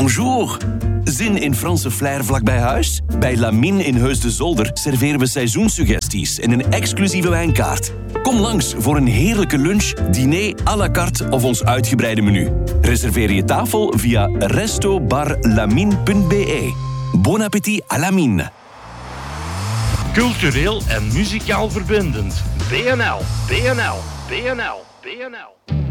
Bonjour. Zin in Franse flair vlakbij huis? Bij Lamine in Heus de Zolder serveren we seizoenssuggesties in een exclusieve wijnkaart. Kom langs voor een heerlijke lunch, diner à la carte of ons uitgebreide menu. Reserveer je tafel via restobarlamine.be. Bon appétit à Lamine. Cultureel en muzikaal verbindend. BNL, BNL, BNL, BNL.